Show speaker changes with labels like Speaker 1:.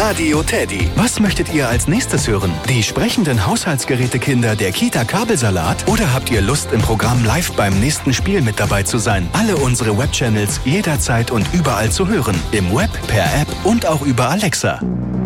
Speaker 1: Radio Teddy. Was möchtet ihr als nächstes hören? Die sprechenden Haushaltsgerätekinder der Kita Kabelsalat? Oder habt ihr Lust, im Programm live beim nächsten Spiel mit dabei zu sein? Alle unsere Webchannels jederzeit und überall zu hören. Im Web, per App und auch über Alexa.